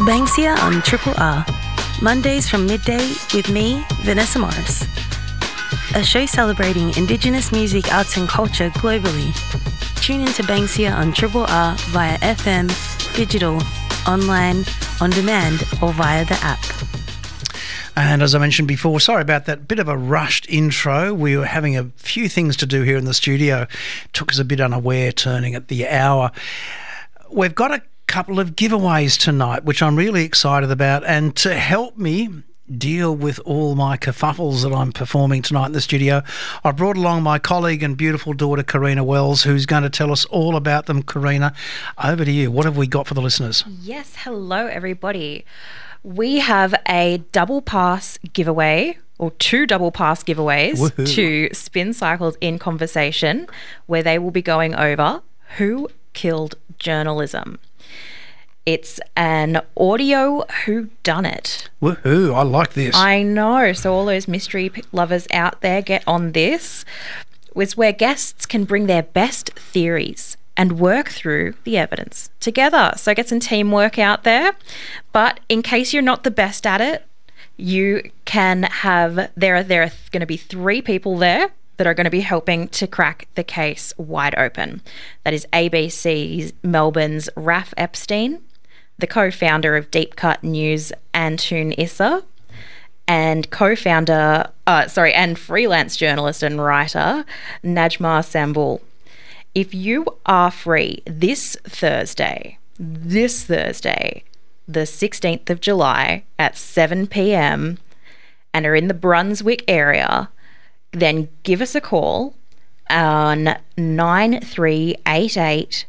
Banksia on Triple R. Mondays from midday with me, Vanessa Morris. A show celebrating Indigenous music, arts and culture globally. Tune into Banksia on Triple R via FM, digital, online, on demand or via the app. And as I mentioned before, sorry about that bit of a rushed intro. We were having a few things to do here in the studio. Took us a bit unaware turning at the hour. We've got a couple of giveaways tonight, which I'm really excited about. And to help me deal with all my kerfuffles that I'm performing tonight in the studio, I brought along my colleague and beautiful daughter, Karina Wells, who's going to tell us all about them. Karina, over to you. What have we got for the listeners? Yes, hello everybody. We have a double pass giveaway, or two double pass giveaways. Woohoo. To Spin Cycles in Conversation, where they will be going over who killed journalism. It's an audio whodunit. Woohoo, I like this. I know. So all those mystery lovers out there, get on this. It's where guests can bring their best theories and work through the evidence together. So get some teamwork out there. But in case you're not the best at it, you can have, there are going to be 3 people there that are going to be helping to crack the case wide open. That is ABC Melbourne's Raph Epstein, the co-founder of Deep Cut News, Antoon Issa, and and freelance journalist and writer, Najma Sambul. If you are free this Thursday, the 16th of July at 7 p.m. and are in the Brunswick area, then give us a call on 9388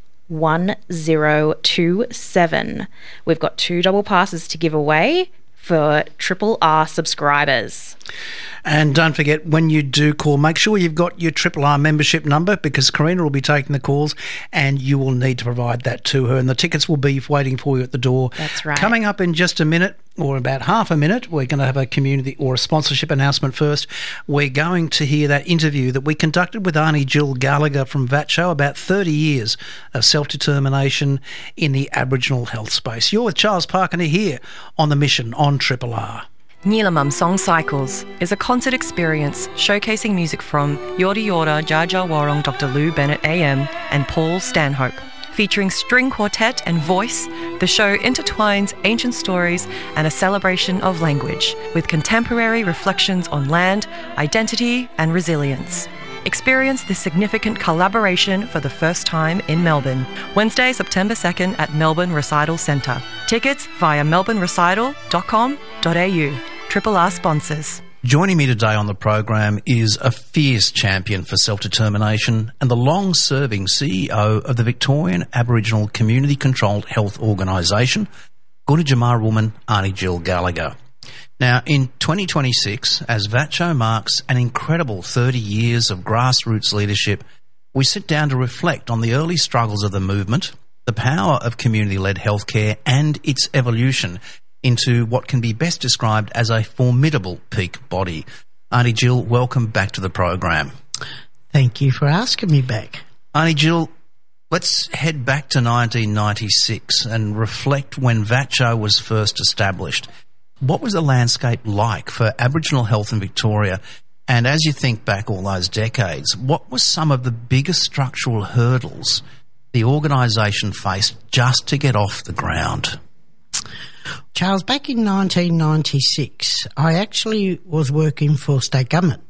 1027. We've got 2 double passes to give away for Triple R subscribers. And don't forget, when you do call, make sure you've got your Triple R membership number, because Karina will be taking the calls and you will need to provide that to her. And the tickets will be waiting for you at the door. That's right. Coming up in just a minute, or about half a minute, we're going to have a community or a sponsorship announcement first. We're going to hear that interview that we conducted with Arnie Jill Gallagher from VATCHO about 30 years of self-determination in the Aboriginal health space. You're with Charles Parkiner here on The Mission on Triple R. Neelamum Song Cycles is a concert experience showcasing music from Yorta Yorta, Jar Jar Warong, Dr. Lou Bennett AM and Paul Stanhope. Featuring string quartet and voice, the show intertwines ancient stories and a celebration of language with contemporary reflections on land, identity and resilience. Experience this significant collaboration for the first time in Melbourne. Wednesday, September 2nd at Melbourne Recital Centre. Tickets via melbournerecital.com.au. Triple R sponsors. Joining me today on the program is a fierce champion for self-determination and the long-serving CEO of the Victorian Aboriginal Community-Controlled Health Organisation, Gunditjmara woman Arnie Jill Gallagher. Now, in 2026, as VATCHO marks an incredible 30 years of grassroots leadership, we sit down to reflect on the early struggles of the movement, the power of community-led healthcare and its evolution into what can be best described as a formidable peak body. Arnie Jill, welcome back to the program. Thank you for asking me back. Arnie Jill, let's head back to 1996 and reflect when VATCHO was first established. What was the landscape like for Aboriginal health in Victoria? And as you think back all those decades, what were some of the biggest structural hurdles the organisation faced just to get off the ground? Charles, back in 1996, I actually was working for state government.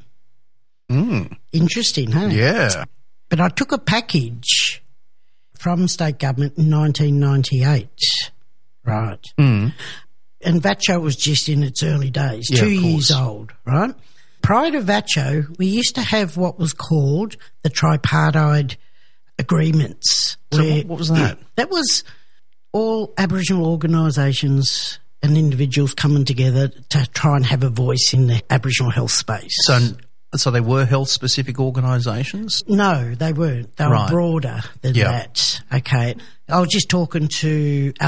Interesting, huh? Yeah. But I took a package from state government in 1998, right? And VATCHO was just in its early days, 2 years old, right? Prior to VATCHO, we used to have what was called the tripartite agreements. So what was that? That was all Aboriginal organisations and individuals coming together to try and have a voice in the Aboriginal health space. So they were health-specific organisations? No, they weren't. They were broader than that. Okay. I was just talking to